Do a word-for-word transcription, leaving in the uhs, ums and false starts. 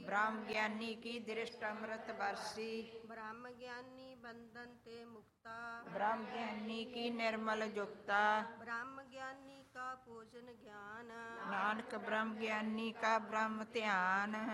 ब्रह्म ज्ञानी की दृष्ट अमृत बरसी। ब्रह्म ज्ञानी बंधन ते मुक्ता। ब्रह्म ज्ञानी की निर्मल जुक्ता। ब्रह्म ज्ञानी का पूजन ज्ञान। नानक ब्रह्म ज्ञानी का ब्रह्म ध्यान।